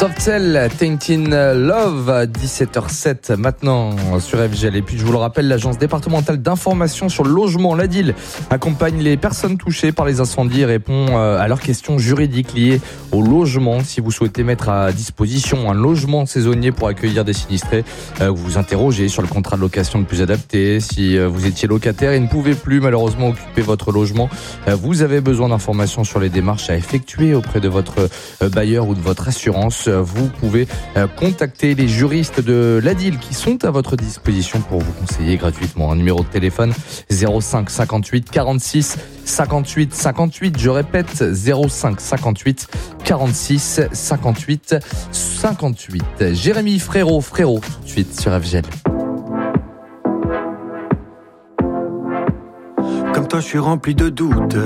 Softcell, Tainted Love, 17h07 maintenant sur FGL. Et puis je vous le rappelle, l'agence départementale d'information sur le logement, l'ADIL, accompagne les personnes touchées par les incendies et répond à leurs questions juridiques liées au logement. Si vous souhaitez mettre à disposition un logement saisonnier pour accueillir des sinistrés, vous vous interrogez sur le contrat de location le plus adapté. Si vous étiez locataire et ne pouvez plus malheureusement occuper votre logement, vous avez besoin d'informations sur les démarches à effectuer auprès de votre bailleur ou de votre assurance. Vous pouvez contacter les juristes de l'ADIL qui sont à votre disposition pour vous conseiller gratuitement. Un numéro de téléphone 05 58 46 58 58. Je répète 05 58 46 58 58. Jérémy Frérot, tout de suite sur FGL. Comme toi, je suis rempli de doutes.